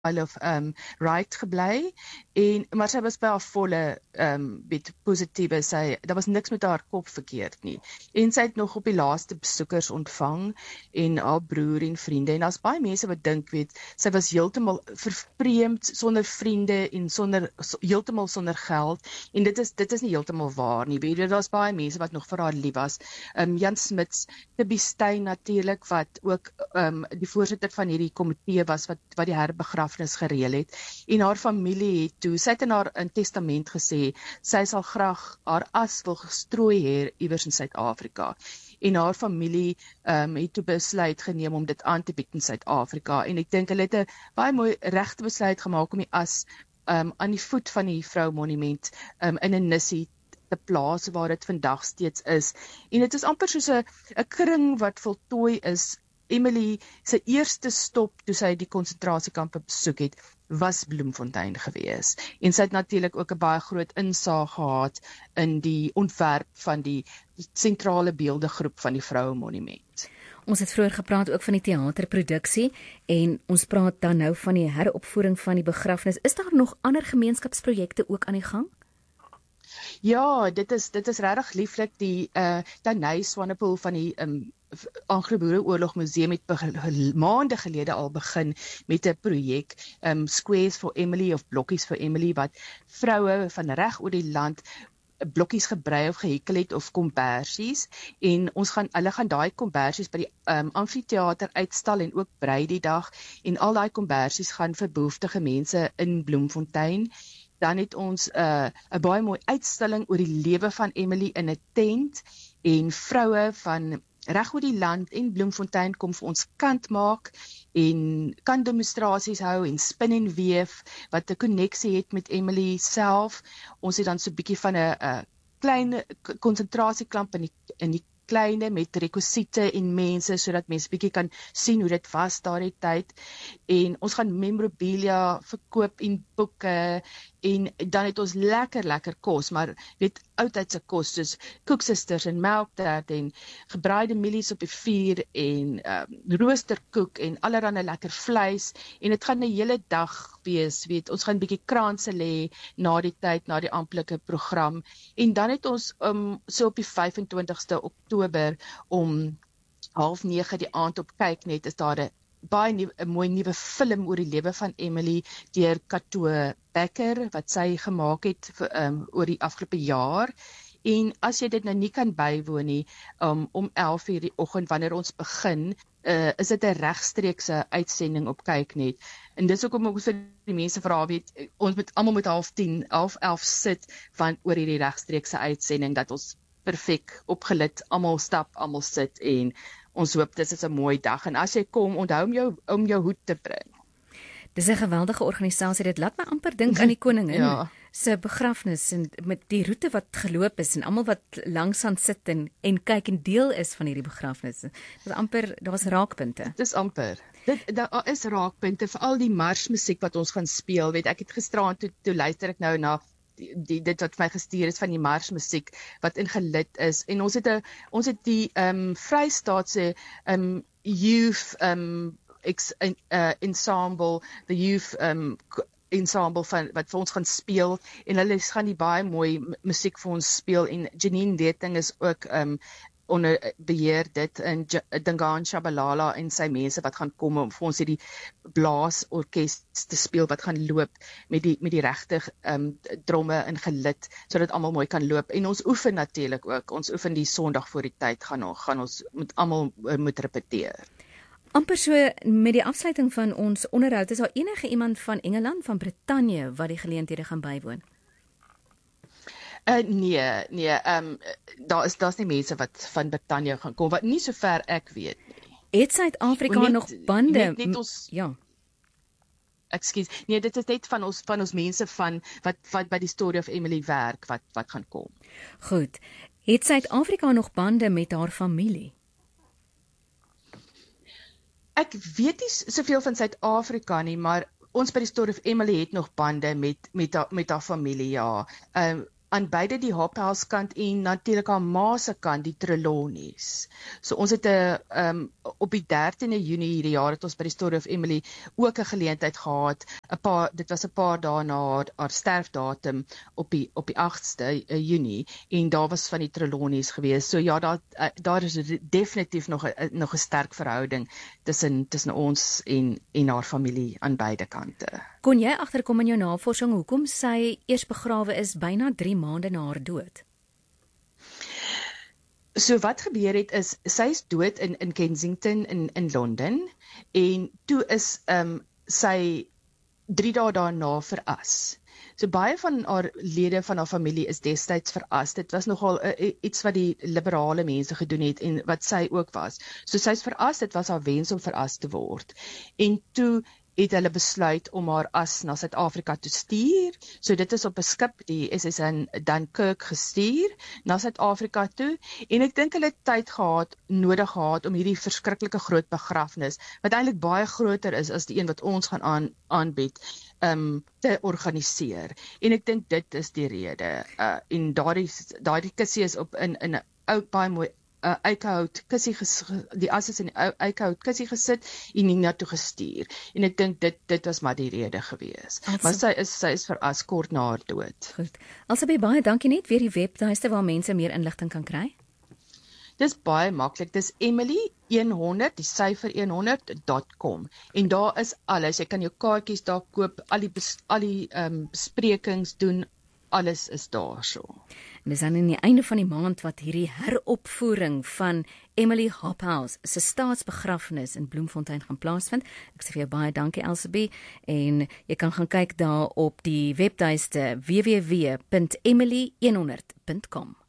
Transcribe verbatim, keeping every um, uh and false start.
Isle of um, Wight gebly, en, maar sy was by haar volle um, met positiewe, sy, daar was niks met haar kop verkeerd nie, en sy het nog op die laaste besoekers ontvang, en haar broer en vriende, en daar's baie mense wat dink, weet, sy was heeltemal vervreemd, sonder vriende, en sonder, so, heeltemal sonder geld, en dit is, dit is nie heeltemal waar nie, weet jy, daar's baie mense wat nog vir haar lief was, um, Jan Smits, Tibby Steyn natuurlik, wat ook um, die voorsitter van hierdie komitee was, wat, wat die herbegrafnis gereël het, en haar familie het toe, sy het in haar in testament gesê, sy sal graag haar as wil gestrooi hê iewers in Suid-Afrika, en haar familie um, het toe besluit geneem om dit aan te bied in Suid-Afrika, en ek dink hulle het 'n baie mooi regte besluit gemaak om die as um, aan die voet van die vroumonument um, in 'n nissie te plaas waar dit vandag steeds is, en dit is amper soos 'n 'n kring wat voltooi is. Emily se eerste stop toe sy die konsentrasiekampe besoek het, was Bloemfontein gewees. En sy het natuurlik ook 'n baie groot insaag gehad in die ontwerp van die sentrale beeldegroep van die Vrouemonument. Ons het vroeër gepraat ook van die teaterproduksie en ons praat dan nou van die heropvoering van die begrafnis. Is daar nog ander gemeenskapsprojekte ook aan die gang? Ja, dit is dit is regtig lieflik. Die uh Danai Swanepoel van die um, Anglo-Boereoorlog Museum het be- maande gelede al begin met 'n projek, um, Squares for Emily of Blokkies for Emily, wat vroue van reg oor die land blokkies gebrei of gehekkel het of kombersies, en ons gaan hulle gaan daai kombersies by die um, amfitheater uitstal en ook brei die dag, en al daai kombersies gaan vir behoeftige mense in Bloemfontein. Dan het ons 'n uh, 'n baie mooi uitstalling oor die lewe van Emily in 'n tent, en vroue van reg oor die land en Bloemfontein kom vir ons kant maak en kan demonstrasies hou en spin en weef wat 'n koneksie het met Emily self. Ons het dan so 'n bietjie van 'n 'n klein konsentrasieklamp in die in die kleine met rekwisiete en mense sodat mense bietjie kan sien hoe dit was daardie tyd. En ons gaan memorabilia verkoop en boeke, en dan het ons lekker lekker kos, maar weet oudtydse kos soos koeksisters en melktert en gebraaide mielies op die vuur en um, roosterkoek en allerlei lekker vleis, en dit gaan 'n hele dag wees, weet ons gaan 'n bietjie kraanse lê na die tyd, na die amptelike program, en dan het ons um, so op die vyf en twintigste Oktober om half nege die aand op Kyknet is daar 'n baie nieuw, 'n mooi nuwe film oor die lewe van Emily deur Kato Becker wat sy gemaak het vir, um, oor die afgelope jaar. En as jy dit nou nie kan bywoon nie, um, om elf uur die oggend wanneer ons begin, uh, is dit 'n regstreekse uitsending op Kyknet. En dis ook om ons vir die mense vra, weet, ons moet almal met half tien, half elf sit van oor hierdie regstreekse uitsending dat ons perfek opgelit, almal stap, almal sit, en ons hoop dit is 'n mooi dag. En as jy kom, onthou om jou om jou hoed te bring. Dis 'n geweldige organisasie. Dit laat my amper dink aan die koningin ja. se begrafnis, en met die roete wat geloop is en almal wat langs aan sit en en kyk en deel is van hierdie begrafnis. Dit is amper, daar's raakpunte. Dit is amper. Dit daar is raakpunte vir al die marsmusiek wat ons gaan speel. Weet ek het gisteraand toe, toe luister ek nou na Die, die, dit wat my gestuur is van die marsmusiek wat ingelid is, en ons het 'n ons het die um, Vrystaatse um, youth um, ex, uh, ensemble, the youth um, ensemble van wat vir ons gaan speel, en hulle gaan die baie mooi musiek vir ons speel, en Janine Deting is ook um, onder beheer dit, en Dangaan Shabalala en sy mense wat gaan kom om vir ons hierdie blaasorkes te speel wat gaan loop met die met die regte um, dromme en gelid, sodat almal mooi kan loop. En ons oefen natuurlik ook. Ons oefen die Sondag voor die tyd gaan ons gaan ons met almal moet repeteer. Amper so met die afsluiting van ons onderhoud, is daar enige iemand van Engeland, van Brittanje wat die geleenthede gaan bywoon? Uh, nee, nee, um, daar is daar's nie mense wat van Brittanje gaan kom, wat nie so ver ek weet nie. Het Suid-Afrika nog bande? Net, net ons, ja. Ekskuus. Nee, dit is net van ons van ons mense van wat wat by die Story of Emily werk wat wat gaan kom. Goed. Het Suid-Afrika nog bande met haar familie? Ek weet nie soveel van Suid-Afrika nie, maar ons by die Story of Emily het nog bande met met haar met haar familie, ja. Um, aan beide die Hophouse kant en natuurlik aan ma se kant die Trelawneys. So ons het 'n um, op die dertiende Junie hierdie jaar het ons by die Story of Emily ook 'n geleentheid gehad. 'n paar dit was 'n paar dae na haar, haar sterfdatum op die op die agste Junie en daar was van die Trelawneys gewees. So ja, daar daar is definitief nog 'n nog 'n sterk verhouding tussen tussen ons en en haar familie aan beide kante. Kon jy agterkom in jou navorsing hoekom sy eers begrawe is byna drie maande na haar dood? So wat gebeur het is, sy is dood in in Kensington in in Londen en toe is um, sy drie dae daarna veras. So baie van haar lede van haar familie is destyds veras. Dit was nogal uh, iets wat die liberale mense gedoen het en wat sy ook was. So sy is veras, dit was haar wens om veras te word. En toe het hulle besluit om haar as na Suid-Afrika te stuur. So dit is op 'n skip, die S S N Dunkirk gestuur na Suid-Afrika toe. En ek dink hulle het tyd gehad, nodig gehad om hierdie verskriklike groot begrafnis, wat eintlik baie groter is as die een wat ons gaan aan, aanbied, um, te organiseer. En ek dink dit is die rede. Uh, en daardie daardie kussie is op in in 'n ou baie mooi Uh, eikehout kussie die as is in die eikehout kussie gesit en nie na toe gestuur. En ek dink dit dit was maar die rede gewees. Also, maar sy is sy is veras kort na haar dood. Goed. Alsabe baie dankie net weer die webtuiste waar mense meer inligting kan kry. Dis baie maklik. Dis Emily honderd, die syfer honderd dot com. En daar is alles. Jy kan jou kaartjies daar koop, al die al die um, besprekings doen. Alles is daar so. En dis dan in die einde van die maand wat hierdie heropvoering van Emily Hophouse se staatsbegrafnis in Bloemfontein gaan plaasvind. Ek sê vir jou baie dankie Elsabie en jy kan gaan kyk daar op die webtuiste w w w punt emily honderd punt com.